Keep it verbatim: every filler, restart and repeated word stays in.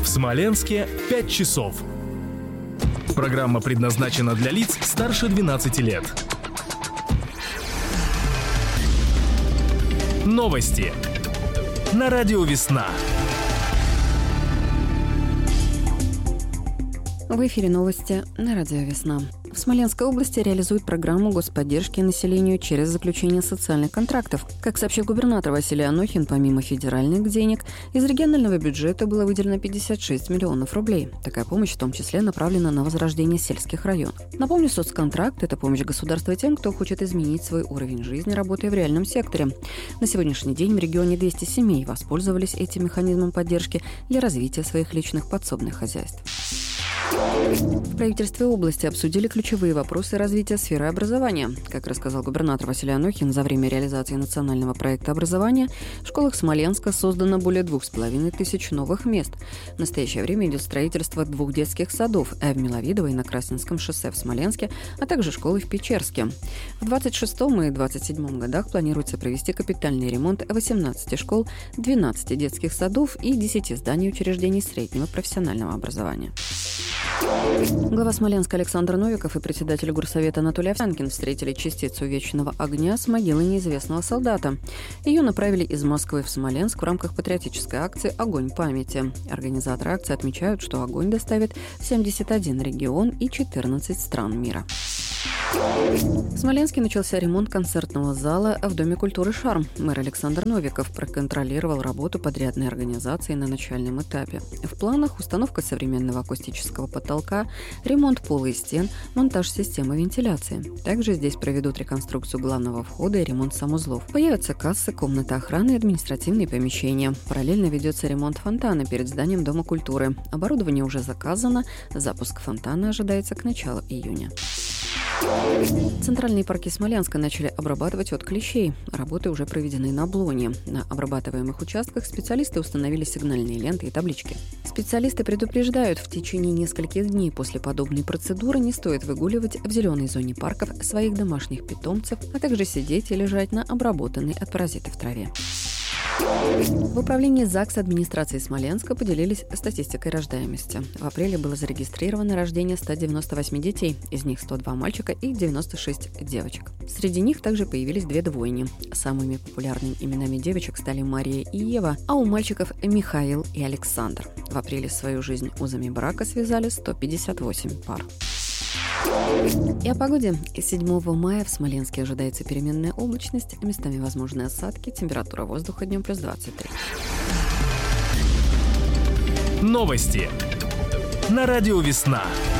В Смоленске пять часов. Программа предназначена для лиц старше двенадцати лет. Новости на радио «Весна». В эфире новости на радио «Весна». В Смоленской области реализуют программу господдержки населению через заключение социальных контрактов. Как сообщил губернатор Василий Анохин, помимо федеральных денег, из регионального бюджета было выделено пятьдесят шесть миллионов рублей. Такая помощь в том числе направлена на возрождение сельских районов. Напомню, соцконтракт – это помощь государства тем, кто хочет изменить свой уровень жизни, работая в реальном секторе. На сегодняшний день в регионе двести семей воспользовались этим механизмом поддержки для развития своих личных подсобных хозяйств. В правительстве области обсудили ключевые вопросы развития сферы образования. Как рассказал губернатор Василий Анохин, за время реализации национального проекта образования в школах Смоленска создано более двух с половиной тысяч новых мест. В настоящее время идет строительство двух детских садов – в Миловидово и на Красненском шоссе в Смоленске, а также школы в Печерске. В двадцать шестом и двадцать седьмом годах планируется провести капитальный ремонт восемнадцати школ, двенадцати детских садов и десяти зданий учреждений среднего профессионального образования. Глава Смоленска Александр Новиков и председатель горсовета Анатолий Овсянкин встретили частицу вечного огня с могилы неизвестного солдата. Ее направили из Москвы в Смоленск в рамках патриотической акции «Огонь памяти». Организаторы акции отмечают, что огонь доставит в семьдесят один регион и четырнадцать стран мира. В Смоленске начался ремонт концертного зала в Доме культуры «Шарм». Мэр Александр Новиков проконтролировал работу подрядной организации на начальном этапе. В планах установка современного акустического потолка, ремонт пола и стен, монтаж системы вентиляции. Также здесь проведут реконструкцию главного входа и ремонт санузлов. Появятся кассы, комната охраны и административные помещения. Параллельно ведется ремонт фонтана перед зданием Дома культуры. Оборудование уже заказано. Запуск фонтана ожидается к началу июня. Центральные парки Смоленска начали обрабатывать от клещей. Работы уже проведены на Блоне. На обрабатываемых участках специалисты установили сигнальные ленты и таблички. Специалисты предупреждают, в течение нескольких дней после подобной процедуры не стоит выгуливать в зеленой зоне парков своих домашних питомцев, а также сидеть и лежать на обработанной от паразитов траве. В управлении ЗАГС администрации Смоленска поделились статистикой рождаемости. В апреле было зарегистрировано рождение ста девяноста восьми детей, из них сто два мальчика и девяносто шесть девочек. Среди них также появились две двойни. Самыми популярными именами девочек стали Мария и Ева, а у мальчиков Михаил и Александр. В апреле свою жизнь узами брака связали сто пятьдесят восемь пар. И о погоде. седьмого мая в Смоленске ожидается переменная облачность, местами возможны осадки, температура воздуха днем плюс двадцать три. Новости на радио «Весна».